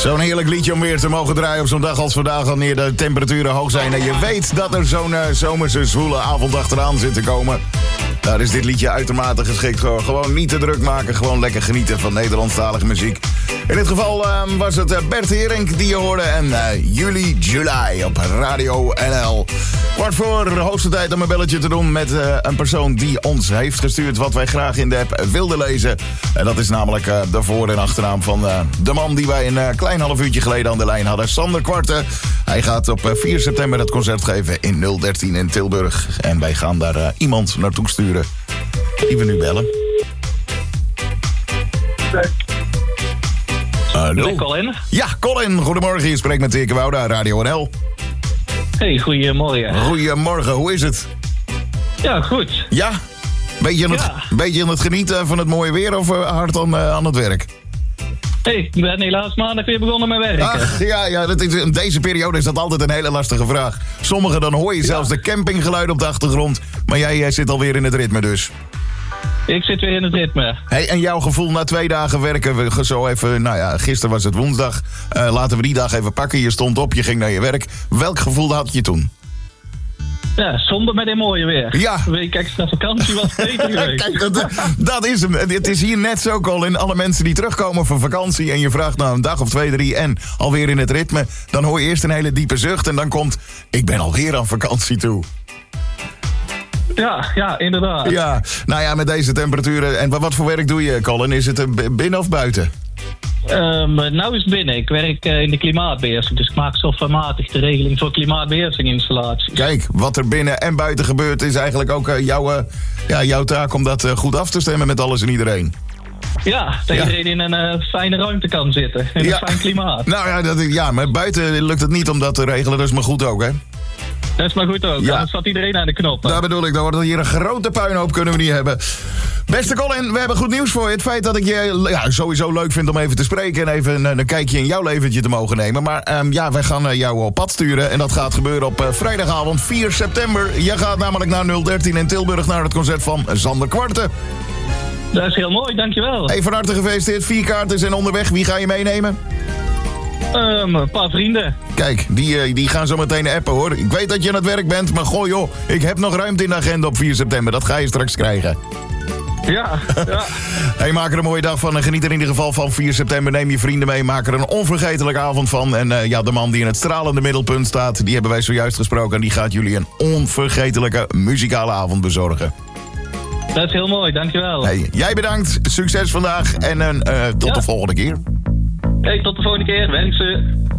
Zo'n heerlijk liedje om weer te mogen draaien op zo'n dag als vandaag, wanneer de temperaturen hoog zijn en je weet dat er zo'n zomerse zwoele avond achteraan zit te komen. Daar is dit liedje uitermate geschikt voor. Gewoon niet te druk maken, gewoon lekker genieten van Nederlandstalige muziek. In dit geval was het Bert Herenk die je hoorde en July op Radio NL. Kwart voor de hoogste tijd om een belletje te doen met een persoon die ons heeft gestuurd wat wij graag in de app wilden lezen. En dat is namelijk de voor- en achternaam van de man die wij een klein half uurtje geleden aan de lijn hadden. Sander Kwarte. Hij gaat op 4 september het concert geven in 013 in Tilburg. En wij gaan daar iemand naartoe sturen die we nu bellen. Hallo. Colin? Ja, Colin. Goedemorgen. Je spreekt met Dirk Wouda, Radio NL. Hey, goedemorgen. Goedemorgen. Hoe is het? Ja, goed. Ja? Beetje aan het genieten van het mooie weer of hard aan het werk? Hey, ik ben helaas maandag weer begonnen met werken. Ach, ja, in deze periode is dat altijd een hele lastige vraag. Sommigen dan hoor je zelfs de campinggeluiden op de achtergrond. Maar jij zit alweer in het ritme dus. Ik zit weer in het ritme. Hey, en jouw gevoel na 2 dagen werken, we zo even, gisteren was het woensdag. Laten we die dag even pakken. Je stond op, je ging naar je werk. Welk gevoel had je toen? Ja, zonde met dit mooie weer. Ja. Een week extra vakantie was beter geweest. Kijk, dat is hem. Het is hier net zo, Colin. Alle mensen die terugkomen van vakantie en je vraagt nou een dag of 2, 3 en alweer in het ritme, dan hoor je eerst een hele diepe zucht en dan komt, ik ben alweer aan vakantie toe. Ja, inderdaad. Ja, nou ja, met deze temperaturen. En wat voor werk doe je, Colin? Is het binnen of buiten? Nou is het binnen. Ik werk in de klimaatbeheersing. Dus ik maak softwarematig de regeling voor klimaatbeheersinginstallaties. Kijk, wat er binnen en buiten gebeurt is eigenlijk ook jouw taak om dat goed af te stemmen met alles en iedereen. Ja, dat iedereen in een fijne ruimte kan zitten. In een fijn klimaat. Nou ja, maar buiten lukt het niet om dat te regelen. Dat is maar goed ook, hè? Dat is maar goed ook, anders zat iedereen aan de knop. Daar bedoel ik, dan wordt het hier een grote puinhoop, kunnen we niet hebben. Beste Colin, we hebben goed nieuws voor je. Het feit dat ik je sowieso leuk vind om even te spreken en even een kijkje in jouw leventje te mogen nemen. Maar wij gaan jou op pad sturen en dat gaat gebeuren op vrijdagavond 4 september. Je gaat namelijk naar 013 in Tilburg naar het concert van Sander Kwarte. Dat is heel mooi, dankjewel. Hey, van harte gefeliciteerd. 4 kaarten zijn onderweg. Wie ga je meenemen? Een paar vrienden. Kijk, die gaan zo meteen appen, hoor. Ik weet dat je aan het werk bent, maar goh joh, ik heb nog ruimte in de agenda op 4 september. Dat ga je straks krijgen. Ja. Hey, maak er een mooie dag van en geniet er in ieder geval van 4 september. Neem je vrienden mee, maak er een onvergetelijke avond van. En de man die in het stralende middelpunt staat, die hebben wij zojuist gesproken. En die gaat jullie een onvergetelijke muzikale avond bezorgen. Dat is heel mooi, dankjewel. Hey, jij bedankt, succes vandaag en tot de volgende keer. Hey, tot de volgende keer, wensen.